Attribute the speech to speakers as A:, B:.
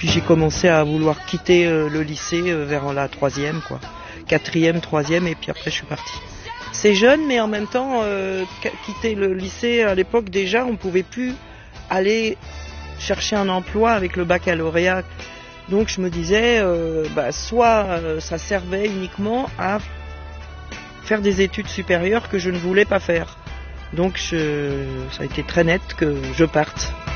A: Puis j'ai commencé à vouloir quitter le lycée vers la troisième, quoi. Quatrième, troisième, et puis après je suis partie. C'est jeune, mais en même temps, quitter le lycée à l'époque déjà, on pouvait plus aller chercher un emploi avec le baccalauréat. Donc je me disais, soit ça servait uniquement à faire des études supérieures que je ne voulais pas faire. Donc ça a été très net que je parte.